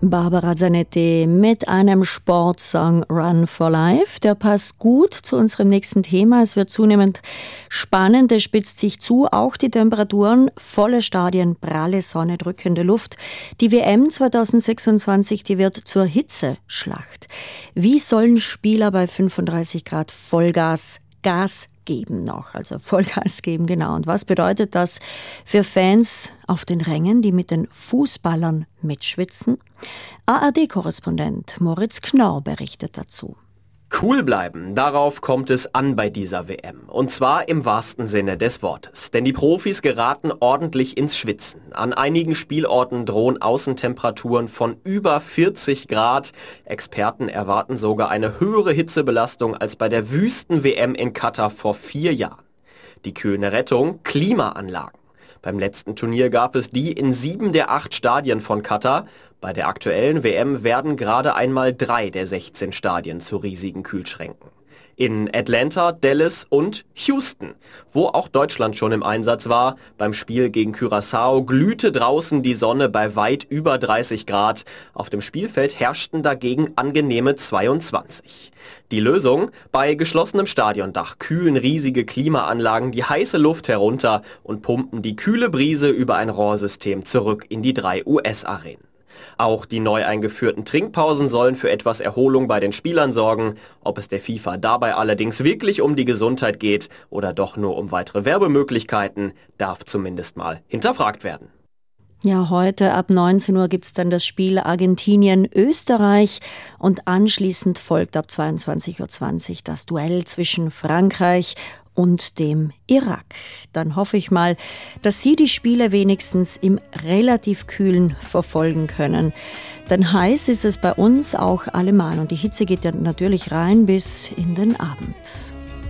Barbara Zanetti mit einem Sportsong Run for Life. Der passt gut zu unserem nächsten Thema. Es wird zunehmend spannend, es spitzt sich zu. Auch die Temperaturen, volle Stadien, pralle Sonne, drückende Luft. Die WM 2026, die wird zur Hitzeschlacht. Wie sollen Spieler bei 35 Grad Vollgas Gas geben noch, also Vollgas geben, genau. Und was bedeutet das für Fans auf den Rängen, die mit den Fußballern mitschwitzen? ARD-Korrespondent Moritz Knorr berichtet dazu. Cool bleiben, darauf kommt es an bei dieser WM. Und zwar im wahrsten Sinne des Wortes. Denn die Profis geraten ordentlich ins Schwitzen. An einigen Spielorten drohen Außentemperaturen von über 40 Grad. Experten erwarten sogar eine höhere Hitzebelastung als bei der Wüsten-WM in Katar vor 4 Jahren. Die kühlende Rettung: Klimaanlagen. Beim letzten Turnier gab es die in 7 der 8 Stadien von Katar. Bei der aktuellen WM werden gerade einmal 3 der 16 Stadien zu riesigen Kühlschränken. In Atlanta, Dallas und Houston, wo auch Deutschland schon im Einsatz war. Beim Spiel gegen Curaçao glühte draußen die Sonne bei weit über 30 Grad. Auf dem Spielfeld herrschten dagegen angenehme 22. Die Lösung: Bei geschlossenem Stadiondach kühlen riesige Klimaanlagen die heiße Luft herunter und pumpen die kühle Brise über ein Rohrsystem zurück in die 3 US-Arenen. Auch die neu eingeführten Trinkpausen sollen für etwas Erholung bei den Spielern sorgen. Ob es der FIFA dabei allerdings wirklich um die Gesundheit geht oder doch nur um weitere Werbemöglichkeiten, darf zumindest mal hinterfragt werden. Ja, heute ab 19 Uhr gibt es dann das Spiel Argentinien-Österreich und anschließend folgt ab 22.20 Uhr das Duell zwischen Frankreich und dem Irak. Dann hoffe ich mal, dass Sie die Spiele wenigstens im relativ Kühlen verfolgen können. Denn heiß ist es bei uns auch allemal und die Hitze geht ja natürlich rein bis in den Abend.